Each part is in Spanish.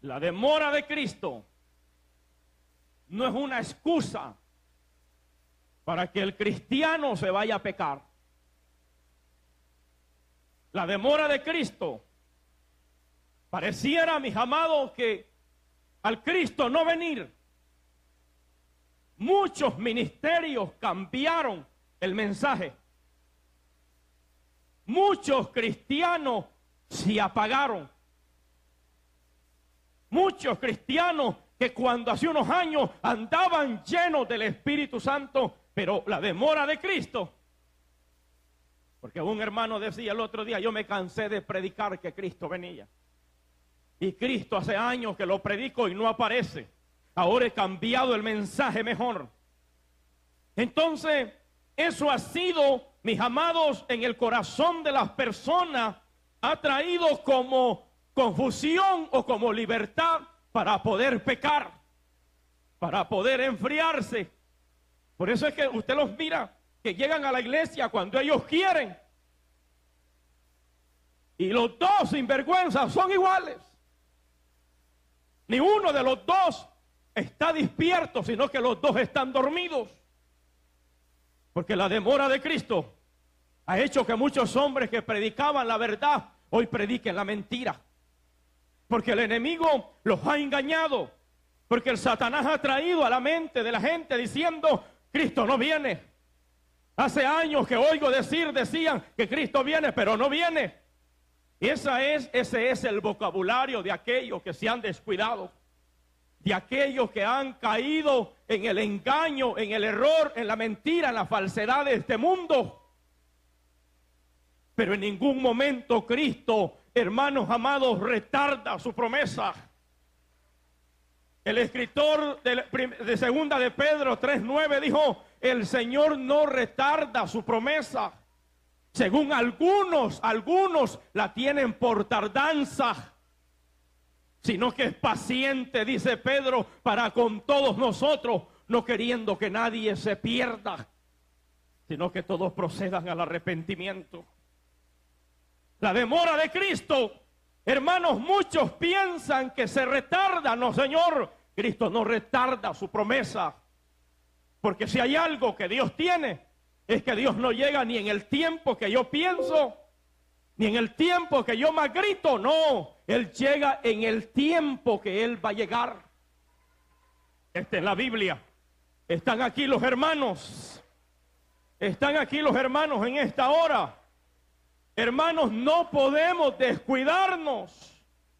La demora de Cristo no es una excusa para que el cristiano se vaya a pecar. La demora de Cristo pareciera, mis amados, que al Cristo no venir, muchos ministerios cambiaron el mensaje. Muchos cristianos se apagaron. Muchos cristianos que cuando hace unos años andaban llenos del Espíritu Santo, pero la demora de Cristo. Porque un hermano decía el otro día, yo me cansé de predicar que Cristo venía. Y Cristo hace años que lo predico y no aparece. Ahora he cambiado el mensaje mejor. Entonces, eso ha sido, mis amados, en el corazón de las personas, ha traído como confusión o como libertad para poder pecar, para poder enfriarse. Por eso es que usted los mira que llegan a la iglesia cuando ellos quieren. Y los dos sinvergüenzas son iguales. Ni uno de los dos está despierto, sino que los dos están dormidos. Porque la demora de Cristo ha hecho que muchos hombres que predicaban la verdad, hoy prediquen la mentira. Porque el enemigo los ha engañado. Porque el Satanás ha traído a la mente de la gente diciendo, Cristo no viene. Hace años que oigo decían que Cristo viene, pero no viene. Y ese es el vocabulario de aquellos que se han descuidado. De aquellos que han caído en el engaño, en el error, en la mentira, en la falsedad de este mundo. Pero en ningún momento Cristo, hermanos amados, retarda su promesa. El escritor de segunda de Pedro 3:9 dijo, el Señor no retarda su promesa. Según algunos la tienen por tardanza, sino que es paciente, dice Pedro, para con todos nosotros, no queriendo que nadie se pierda, sino que todos procedan al arrepentimiento. La demora de Cristo, hermanos, muchos piensan que se retarda. No, Señor, Cristo no retarda su promesa, porque si hay algo que Dios tiene, es que Dios no llega ni en el tiempo que yo pienso, ni en el tiempo que yo más grito. No, Él llega en el tiempo que Él va a llegar. Esta es la Biblia. Están aquí los hermanos. Están aquí los hermanos en esta hora. Hermanos, no podemos descuidarnos.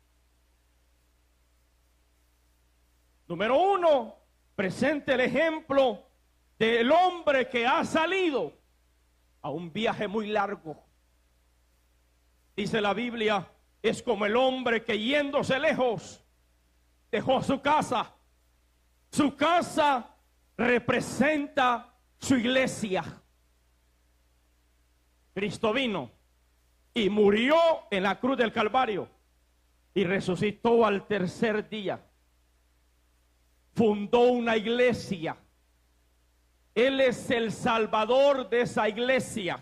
Número uno, presente el ejemplo del hombre que ha salido a un viaje muy largo. Dice la Biblia, es como el hombre que yéndose lejos dejó su casa. Su casa representa su iglesia. Cristo vino y murió en la cruz del Calvario y resucitó al tercer día. Fundó una iglesia. Él es el salvador de esa iglesia.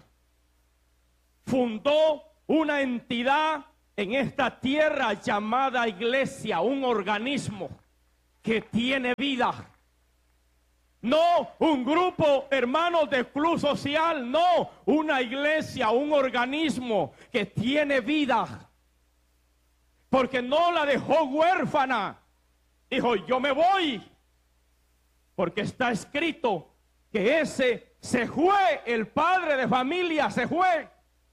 Fundó una entidad en esta tierra llamada iglesia, un organismo que tiene vida. No un grupo, hermanos, de club social, no, una iglesia, un organismo que tiene vida. Porque no la dejó huérfana. Dijo, yo me voy. Porque está escrito que ese se fue, el padre de familia se fue.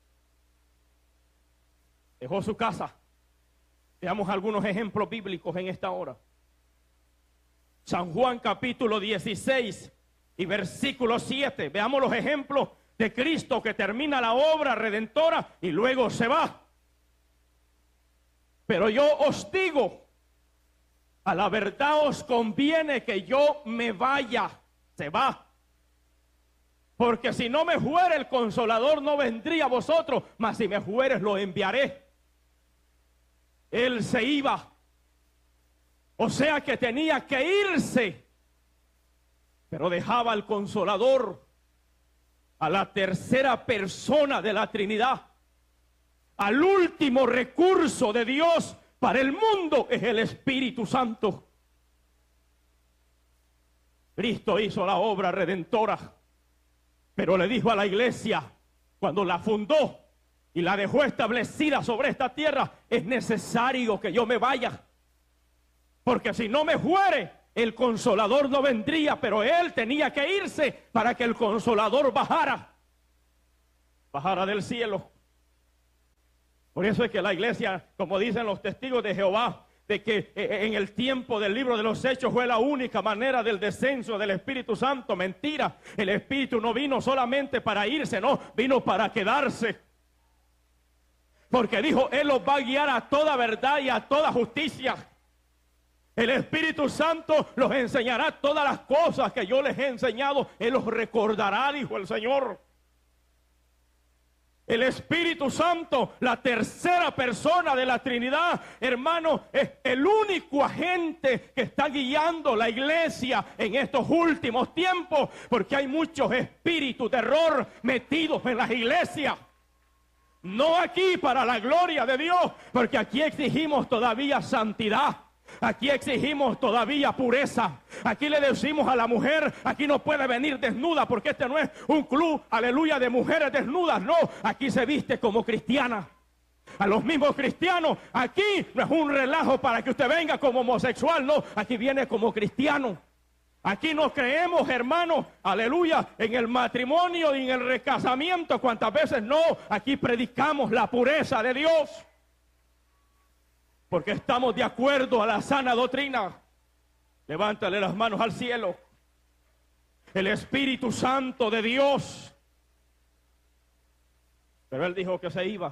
Dejó su casa. Veamos algunos ejemplos bíblicos en esta hora. San Juan capítulo 16 y versículo 7. Veamos los ejemplos de Cristo que termina la obra redentora y luego se va. Pero yo os digo, a la verdad os conviene que yo me vaya. Se va. Porque si no me fuere el Consolador no vendría a vosotros, mas si me fueres lo enviaré. Él se iba. O sea que tenía que irse. Pero dejaba al Consolador, a la tercera persona de la Trinidad, al último recurso de Dios para el mundo es el Espíritu Santo. Cristo hizo la obra redentora, pero le dijo a la iglesia, cuando la fundó y la dejó establecida sobre esta tierra, es necesario que yo me vaya, porque si no me fuere, el Consolador no vendría, pero Él tenía que irse para que el Consolador bajara del cielo. Por eso es que la iglesia, como dicen los testigos de Jehová, de que en el tiempo del libro de los Hechos fue la única manera del descenso del Espíritu Santo. Mentira, el Espíritu no vino solamente para irse, no, vino para quedarse. Porque dijo, Él los va a guiar a toda verdad y a toda justicia. El Espíritu Santo los enseñará todas las cosas que yo les he enseñado. Él los recordará, dijo el Señor. El Espíritu Santo, la tercera persona de la Trinidad, hermano, es el único agente que está guiando la iglesia en estos últimos tiempos, porque hay muchos espíritus de error metidos en las iglesias. No aquí para la gloria de Dios, porque aquí exigimos todavía santidad. Aquí exigimos todavía pureza. Aquí le decimos a la mujer, aquí no puede venir desnuda, porque este no es un club, aleluya, de mujeres desnudas. No, aquí se viste como cristiana. A los mismos cristianos, aquí no es un relajo para que usted venga como homosexual. No, aquí viene como cristiano. Aquí no creemos, hermanos, aleluya, en el matrimonio y en el recasamiento. Cuantas veces no, aquí predicamos la pureza de Dios. Porque estamos de acuerdo a la sana doctrina. Levántale las manos al cielo. El Espíritu Santo de Dios. Pero Él dijo que se iba.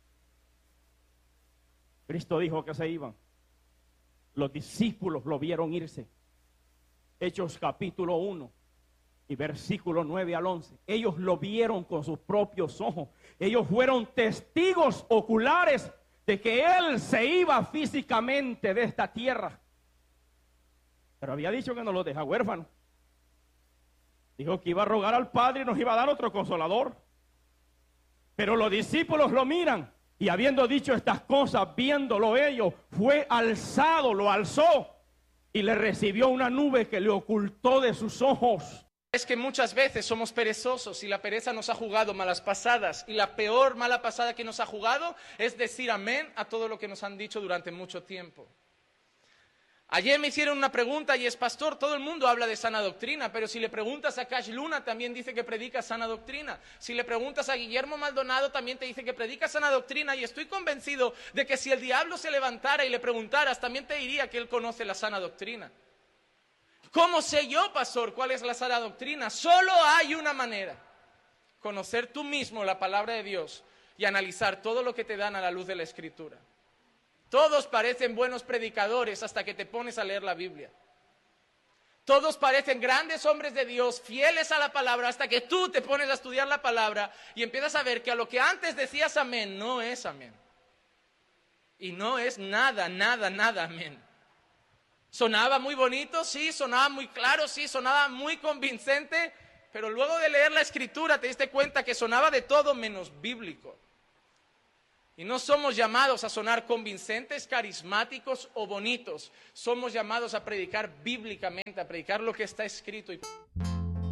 Cristo dijo que se iban. Los discípulos lo vieron irse. Hechos capítulo 1 y versículo 9 al 11. Ellos lo vieron con sus propios ojos. Ellos fueron testigos oculares de que Él se iba físicamente de esta tierra. Pero había dicho que no los deja huérfanos. Dijo que iba a rogar al Padre y nos iba a dar otro consolador. Pero los discípulos lo miran, y habiendo dicho estas cosas, viéndolo ellos, fue alzado, lo alzó, y le recibió una nube que le ocultó de sus ojos. Es que muchas veces somos perezosos y la pereza nos ha jugado malas pasadas, y la peor mala pasada que nos ha jugado es decir amén a todo lo que nos han dicho durante mucho tiempo. Ayer me hicieron una pregunta y es: pastor, todo el mundo habla de sana doctrina, pero si le preguntas a Cash Luna también dice que predica sana doctrina. Si le preguntas a Guillermo Maldonado también te dice que predica sana doctrina, y estoy convencido de que si el diablo se levantara y le preguntaras también te diría que él conoce la sana doctrina. ¿Cómo sé yo, pastor, cuál es la sana doctrina? Solo hay una manera: conocer tú mismo la palabra de Dios y analizar todo lo que te dan a la luz de la Escritura. Todos parecen buenos predicadores hasta que te pones a leer la Biblia. Todos parecen grandes hombres de Dios, fieles a la palabra, hasta que tú te pones a estudiar la palabra y empiezas a ver que a lo que antes decías amén, no es amén. Y no es nada amén. Sonaba muy bonito, sí, sonaba muy claro, sí, sonaba muy convincente, pero luego de leer la Escritura te diste cuenta que sonaba de todo menos bíblico. Y no somos llamados a sonar convincentes, carismáticos o bonitos. Somos llamados a predicar bíblicamente, a predicar lo que está escrito.